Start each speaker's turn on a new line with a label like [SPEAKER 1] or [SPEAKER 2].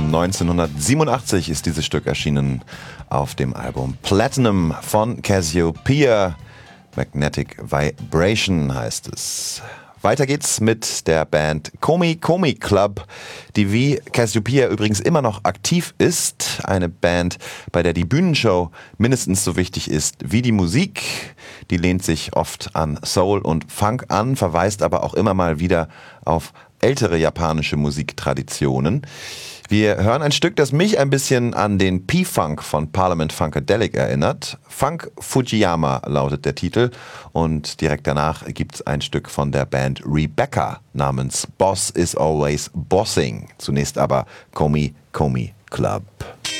[SPEAKER 1] 1987 ist dieses Stück erschienen auf dem Album Platinum von Cassiopeia. Magnetic Vibration heißt es. Weiter geht's mit der Band Komi Komi Club, die wie Cassiopeia übrigens immer noch aktiv ist. Eine Band, bei der die Bühnenshow mindestens so wichtig ist wie die Musik. Die lehnt sich oft an Soul und Funk an, verweist aber auch immer mal wieder auf ältere japanische Musiktraditionen. Wir hören ein Stück, das mich ein bisschen an den P-Funk von Parliament Funkadelic erinnert. Funk Fujiyama lautet der Titel und direkt danach gibt's ein Stück von der Band Rebecca namens Boss is Always Bossing. Zunächst aber Komi Komi Club.